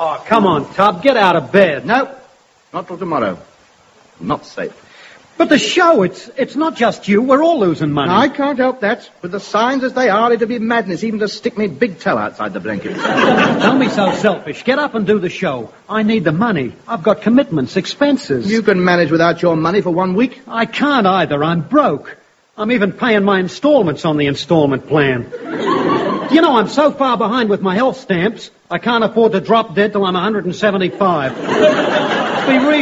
Oh, come on, Tub. Get out of bed. No, not till tomorrow. Not safe. But the show, it's not just you. We're all losing money. No, I can't help that. With the signs as they are, it'd be madness even to stick me big toe outside the blanket. Don't be so selfish. Get up and do the show. I need the money. I've got commitments, expenses. You can manage without your money for 1 week. I can't either. I'm broke. I'm even paying my installments on the installment plan. You know, I'm so far behind with my health stamps, I can't afford to drop dead till I'm 175. Be real.